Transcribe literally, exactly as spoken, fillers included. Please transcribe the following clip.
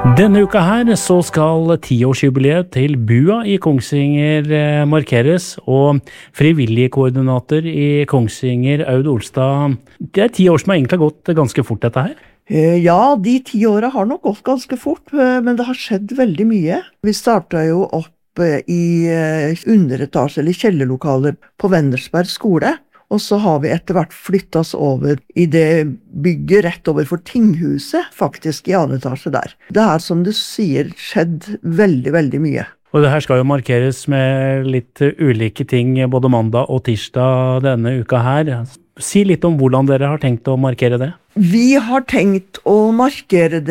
Denne uka her så skal tiårsjubileet til Bua i Kongsvinger eh, markeres, og frivillige koordinater i Kongsvinger, Aud Olstad, det er ti år som har egentlig gått ganske fort dette her. Eh, Ja, de ti årene har nok gått ganske fort, eh, men det har skjedd veldig mye. Vi startet jo opp eh, i eh, underetasje eller kjellerlokaler på Vendersberg skole, og så har vi etter hvert flyttet oss over i det bygget rett over for tinghuset, faktisk i annen etasje der. Det er som du sier, skjedd veldig, veldig mye. Og det her skal jo markeres med litt ulike ting både mandag og tirsdag denne uka her. Si litt om hvordan dere har tenkt å markere det. Vi har tenkt å markere det